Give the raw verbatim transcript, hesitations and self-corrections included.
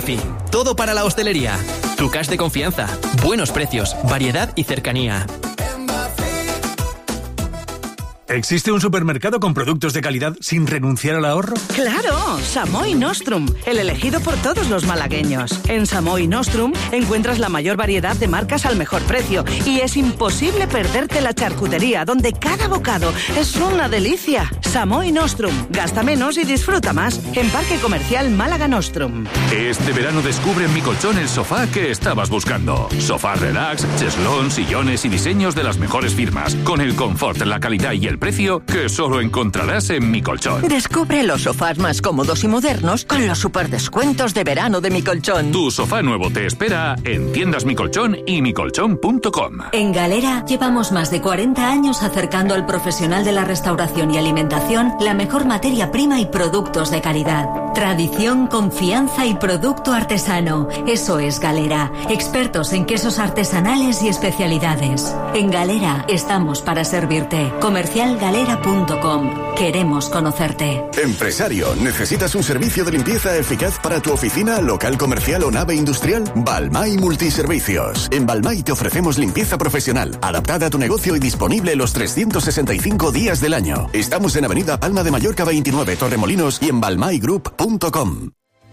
Bafi. Todo para la hostelería. Tu cash de confianza. Buenos precios, variedad y cercanía. ¿Existe un supermercado con productos de calidad sin renunciar al ahorro? ¡Claro! Samoy Nostrum, el elegido por todos los malagueños. En Samoy Nostrum encuentras la mayor variedad de marcas al mejor precio y es imposible perderte la charcutería, donde cada bocado es una delicia. Samoy Nostrum, gasta menos y disfruta más. En Parque Comercial Málaga Nostrum. Este verano descubre en Mi Colchón el sofá que estabas buscando. Sofá relax, cheslón, sillones y diseños de las mejores firmas, con el confort, la calidad y el precio que solo encontrarás en Mi Colchón. Descubre los sofás más cómodos y modernos con los superdescuentos de verano de Mi Colchón. Tu sofá nuevo te espera en tiendas Mi Colchón y mi colchón punto com. En Galera llevamos más de cuarenta años acercando al profesional de la restauración y alimentación la mejor materia prima y productos de calidad. Tradición, confianza y producto artesano. Eso es Galera. Expertos en quesos artesanales y especialidades. En Galera estamos para servirte. Comercial galera punto com. Queremos conocerte. Empresario, ¿necesitas un servicio de limpieza eficaz para tu oficina, local comercial o nave industrial? Balmay Multiservicios. En Balmay te ofrecemos limpieza profesional, adaptada a tu negocio y disponible los trescientos sesenta y cinco días del año. Estamos en Avenida Palma de Mallorca veintinueve, Torremolinos y en balmay group punto com.